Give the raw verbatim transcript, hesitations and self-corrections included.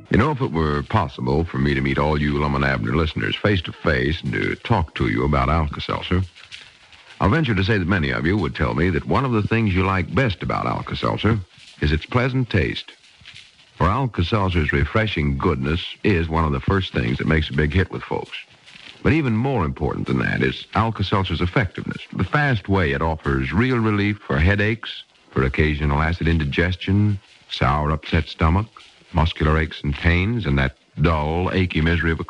You know, if it were possible for me to meet all you Lum and Abner listeners face to face and to talk to you about Alka-Seltzer, I'll venture to say that many of you would tell me that one of the things you like best about Alka-Seltzer is its pleasant taste. For Alka-Seltzer's refreshing goodness is one of the first things that makes a big hit with folks. But even more important than that is Alka-Seltzer's effectiveness, the fast way it offers real relief for headaches, for occasional acid indigestion, sour upset stomach, muscular aches and pains, and that dull, achy misery of a